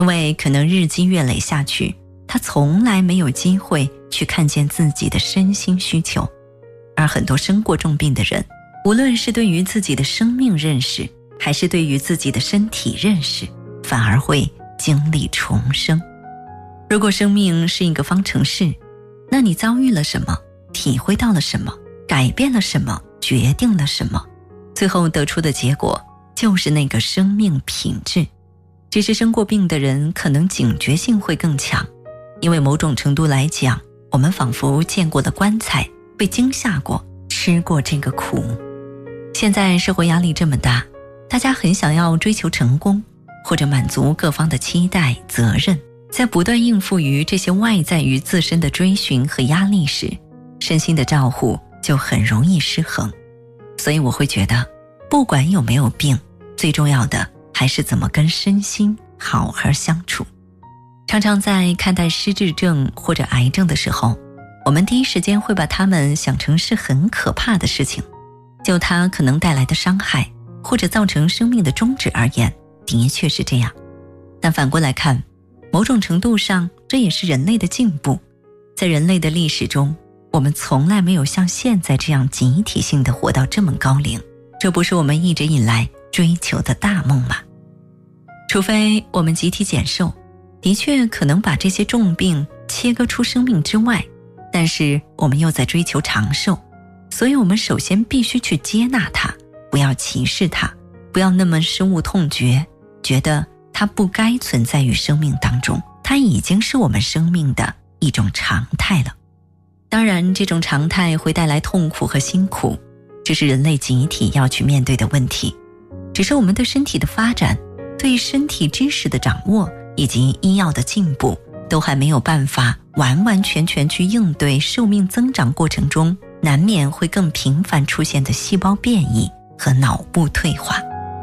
因为可能日积月累下去，他从来没有机会去看见自己的身心需求。而很多生过重病的人，无论是对于自己的生命认识，还是对于自己的身体认识，反而会经历重生。如果生命是一个方程式，那你遭遇了什么，体会到了什么，改变了什么，决定了什么，最后得出的结果就是那个生命品质。只是生过病的人可能警觉性会更强，因为某种程度来讲，我们仿佛见过的棺材，被惊吓过，吃过这个苦。现在社会压力这么大，大家很想要追求成功，或者满足各方的期待、责任，在不断应付于这些外在于自身的追寻和压力时，身心的照护就很容易失衡。所以我会觉得，不管有没有病，最重要的还是怎么跟身心好好相处。常常在看待失智症或者癌症的时候，我们第一时间会把它们想成是很可怕的事情，就它可能带来的伤害或者造成生命的终止而言，的确是这样。但反过来看，某种程度上这也是人类的进步。在人类的历史中，我们从来没有像现在这样集体性的活到这么高龄，这不是我们一直以来追求的大梦吗？除非我们集体减寿，的确可能把这些重病切割出生命之外，但是我们又在追求长寿，所以我们首先必须去接纳它，不要歧视它，不要那么深恶痛绝，觉得它不该存在于生命当中，它已经是我们生命的一种常态了。当然，这种常态会带来痛苦和辛苦，这是人类集体要去面对的问题。只是我们对身体的发展，对身体知识的掌握，以及医药的进步，都还没有办法完完全全去应对寿命增长过程中难免会更频繁出现的细胞变异和脑部退化。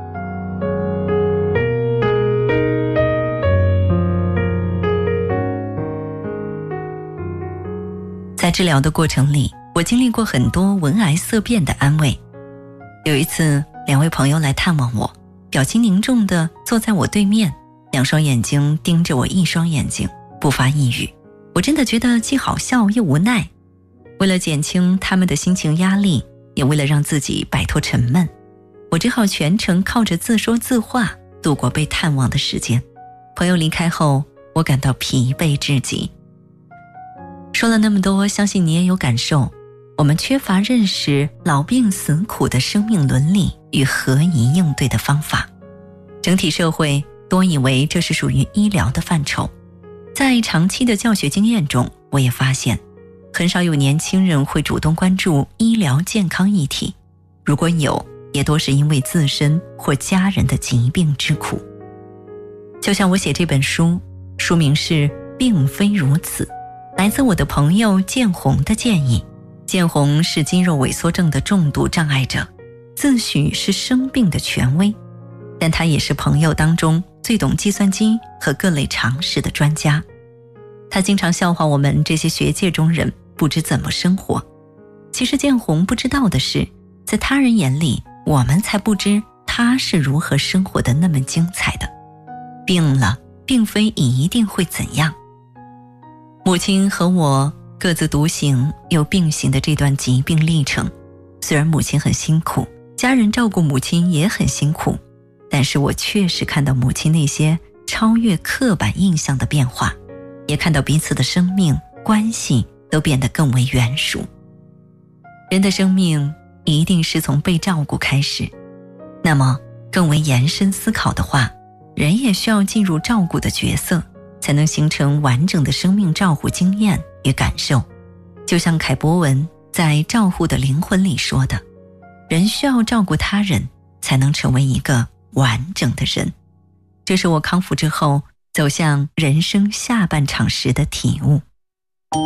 在治疗的过程里，我经历过很多闻癌色变的安慰。有一次，2位朋友来探望我，表情凝重地坐在我对面，2双眼睛盯着我1双眼睛，不发一语。我真的觉得既好笑又无奈。为了减轻他们的心情压力，也为了让自己摆脱沉闷，我只好全程靠着自说自话度过被探望的时间。朋友离开后，我感到疲惫至极。说了那么多，相信你也有感受，我们缺乏认识老病死苦的生命伦理与合宜应对的方法。整体社会多以为这是属于医疗的范畴。在长期的教学经验中，我也发现很少有年轻人会主动关注医疗健康议题，如果有，也多是因为自身或家人的疾病之苦。就像我写这本书，书名是《并非如此》，来自我的朋友建红的建议。建红是肌肉萎缩症的重度障碍者，自诩是生病的权威，但他也是朋友当中最懂计算机和各类常识的专家。他经常笑话我们这些学界中人不知怎么生活。其实建红不知道的是，在他人眼里，我们才不知他是如何生活的那么精彩的。病了，并非一定会怎样。母亲和我各自独行又并行的这段疾病历程，虽然母亲很辛苦，家人照顾母亲也很辛苦，但是我确实看到母亲那些超越刻板印象的变化，也看到彼此的生命关系都变得更为圆熟。人的生命一定是从被照顾开始，那么更为延伸思考的话，人也需要进入照顾的角色，才能形成完整的生命照护经验与感受。就像凯博文在《照护的灵魂》里说的，人需要照顾他人，才能成为一个完整的人。这是我康复之后走向人生下半场时的体悟。